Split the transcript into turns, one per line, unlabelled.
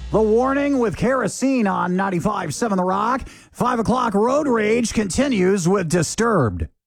The Warning with Kerosene on 95.7 The Rock. 5 o'clock road rage continues with Disturbed.